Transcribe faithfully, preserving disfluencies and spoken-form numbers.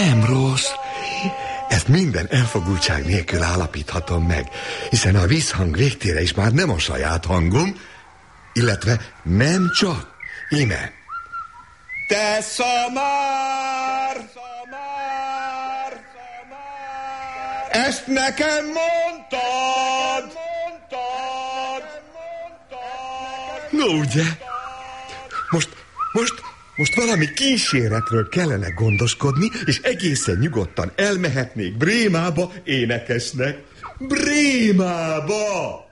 Nem rossz. Ezt minden elfogultság nélkül állapíthatom meg, hiszen a vízhang végtére is már nem a saját hangom, illetve nem csak. Íme. Te szamár, szamár, szamár, ezt nekem mondtad, mondtad, mondtad. No, ugye? Most, most, most valami kíséretről kellene gondoskodni, és egészen nyugodtan elmehetnék Brémába énekesnek. Brémába!